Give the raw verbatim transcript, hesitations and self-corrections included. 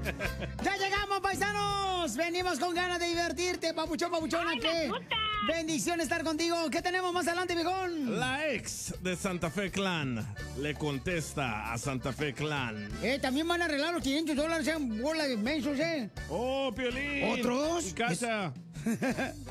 ¡Ya llegamos, paisanos! Venimos con ganas de divertirte, papuchón, papuchona. Ay, ¿Qué? me gusta. Bendición estar contigo. ¿Qué tenemos más adelante, viejón? La ex de Santa Fe Clan le contesta a Santa Fe Clan. Eh, también van a arreglar los quinientos dólares en bola de mensos, ¿eh? ¡Oh, Piolín! ¿Otros? Y Cacha.